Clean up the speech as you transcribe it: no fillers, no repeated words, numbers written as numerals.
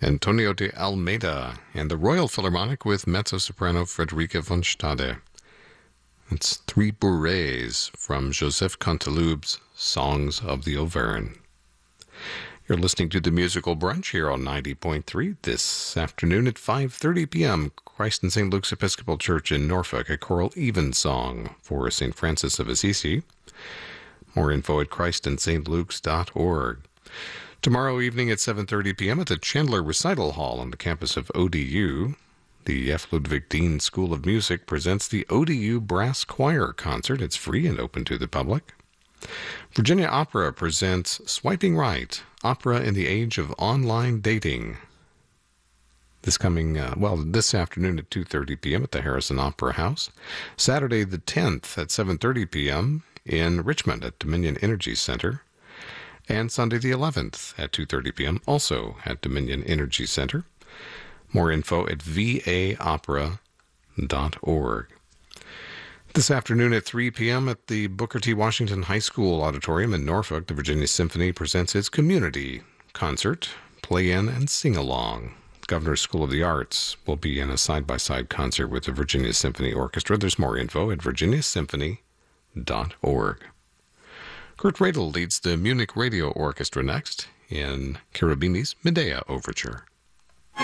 Antonio de Almeida, and the Royal Philharmonic with mezzo-soprano Frederica von Stade. It's Three Bourrées from Joseph Canteloube's Songs of the Auvergne. You're listening to the Musical Brunch here on 90.3 this afternoon at 5:30 p.m. Christ and St. Luke's Episcopal Church in Norfolk, a choral evensong for St. Francis of Assisi. More info at christandstluke's.org. Tomorrow evening at 7:30 p.m. at the Chandler Recital Hall on the campus of ODU, the F. Ludwig Dean School of Music presents the ODU Brass Choir Concert. It's free and open to the public. Virginia Opera presents Swiping Right, Opera in the Age of Online Dating. This afternoon at 2:30 p.m. at the Harrison Opera House. Saturday the 10th at 7:30 p.m. in Richmond at Dominion Energy Center. And Sunday the 11th at 2:30 p.m. also at Dominion Energy Center. More info at vaopera.org. This afternoon at 3 p.m. at the Booker T. Washington High School Auditorium in Norfolk, the Virginia Symphony presents its community concert, play-in and sing-along. Governor's School of the Arts will be in a side-by-side concert with the Virginia Symphony Orchestra. There's more info at virginiasymphony.org. Kurt Radel leads the Munich Radio Orchestra next in Cherubini's Medea Overture.